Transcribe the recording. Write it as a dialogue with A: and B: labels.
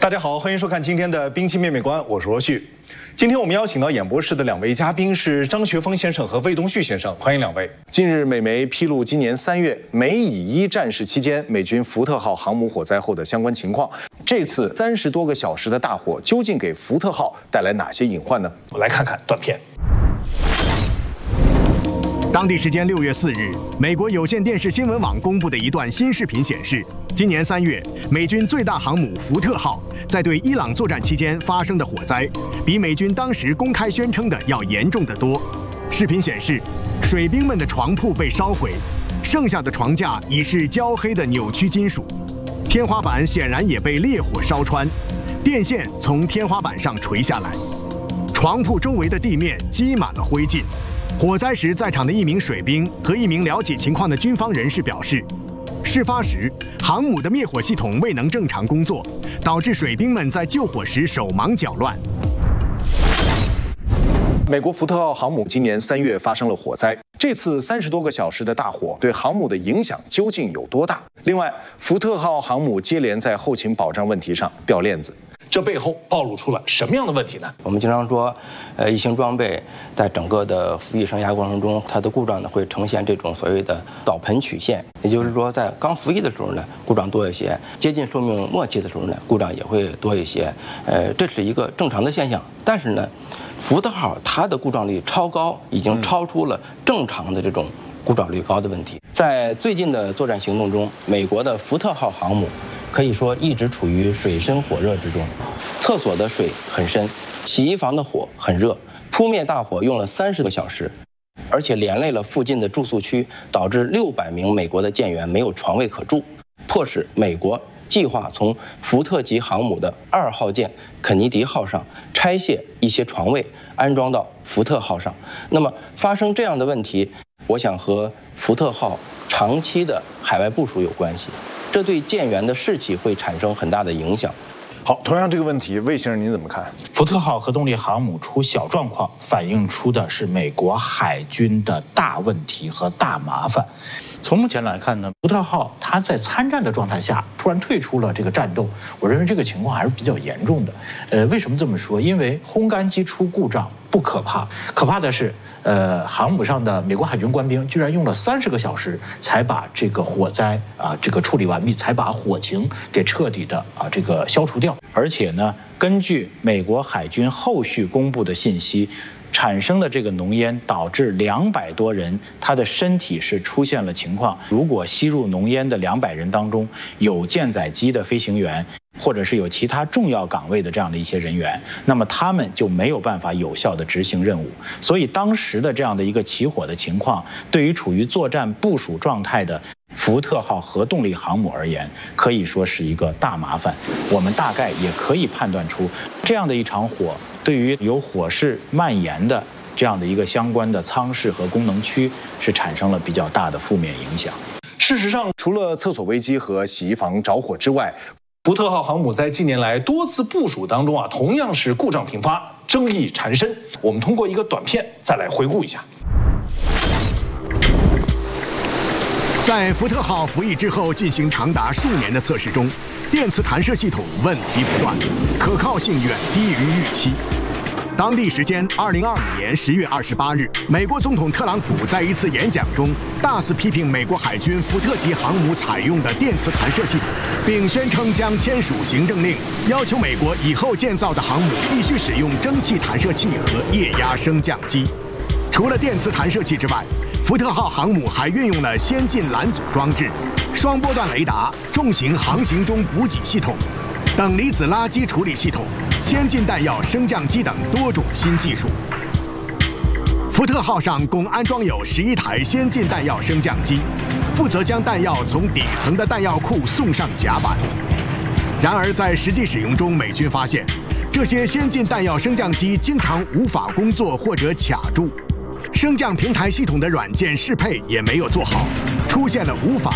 A: 大家好，欢迎收看今天的《兵器灭美观》，我是罗旭。今天我们邀请到演播室的两位嘉宾是张学峰先生和魏东旭先生，欢迎两位。近日，美媒披露今年3月美以1战事期间美军福特号航母火灾后的相关情况。这次30多个小时的大火，究竟给福特号带来哪些隐患呢？我来看看短片。
B: 当地时间6月4日，美国有线电视新闻网公布的一段新视频显示，今年3月，美军最大航母福特号在对伊朗作战期间发生的火灾，比美军当时公开宣称的要严重得多。视频显示，水兵们的床铺被烧毁，剩下的床架已是焦黑的扭曲金属，天花板显然也被烈火烧穿，电线从天花板上垂下来，床铺周围的地面积满了灰烬。火灾时在场的一名水兵和一名了解情况的军方人士表示，事发时航母的灭火系统未能正常工作，导致水兵们在救火时手忙脚乱。
A: 美国福特号航母今年3月发生了火灾，这次30多个小时的大火对航母的影响究竟有多大？另外，福特号航母接连在后勤保障问题上掉链子。这背后暴露出了什么样的问题呢？
C: 我们经常说，一型装备在整个的服役生涯过程中，它的故障呢会呈现这种所谓的澡盆曲线，也就是说，在刚服役的时候呢，故障多一些；接近寿命末期的时候呢，故障也会多一些。这是一个正常的现象。但是呢，福特号它的故障率超高，已经超出了正常的这种故障率高的问题。在最近的作战行动中，美国的福特号航母可以说一直处于水深火热之中，厕所的水很深，洗衣房的火很热，扑灭大火用了30个小时，而且连累了附近的住宿区，导致600名美国的舰员没有床位可住，迫使美国计划从福特级航母的2号舰肯尼迪号上拆卸一些床位，安装到福特号上。那么发生这样的问题，我想和福特号长期的海外部署有关系。这对舰员的士气会产生很大的影响。
A: 好，同样这个问题，魏先生您怎么看？
D: 福特号核动力航母出小状况，反映出的是美国海军的大问题和大麻烦。从目前来看呢，福特号它在参战的状态下突然退出了这个战斗，我认为这个情况还是比较严重的。为什么这么说？因为烘干机出故障不可怕，可怕的是，航母上的美国海军官兵居然用了30个小时才把这个火灾这个处理完毕，才把火情给彻底的这个消除掉。而且呢，根据美国海军后续公布的信息，产生的这个浓烟导致200多人他的身体是出现了情况。如果吸入浓烟的200人当中有舰载机的飞行员，或者是有其他重要岗位的这样的一些人员，那么他们就没有办法有效地执行任务。所以当时的这样的一个起火的情况，对于处于作战部署状态的福特号核动力航母而言，可以说是一个大麻烦。我们大概也可以判断出，这样的一场火对于有火势蔓延的这样的一个相关的舱室和功能区是产生了比较大的负面影响。
A: 事实上，除了厕所危机和洗衣房着火之外，福特号航母在近年来多次部署当中同样是故障频发，争议缠身。我们通过一个短片再来回顾一下。
B: 在福特号服役之后进行长达数年的测试中，电磁弹射系统问题不断，可靠性远低于预期。当地时间2025年10月28日，美国总统特朗普在一次演讲中大肆批评美国海军福特级航母采用的电磁弹射系统，并宣称将签署行政令，要求美国以后建造的航母必须使用蒸汽弹射器和液压升降机。除了电磁弹射器之外，福特号航母还运用了先进拦阻装置、双波段雷达、重型航行中补给系统、等离子垃圾处理系统、先进弹药升降机等多种新技术。福特号上共安装有11台先进弹药升降机，负责将弹药从底层的弹药库送上甲板。然而，在实际使用中，美军发现这些先进弹药升降机经常无法工作或者卡住，升降平台系统的软件适配也没有做好，出现了无法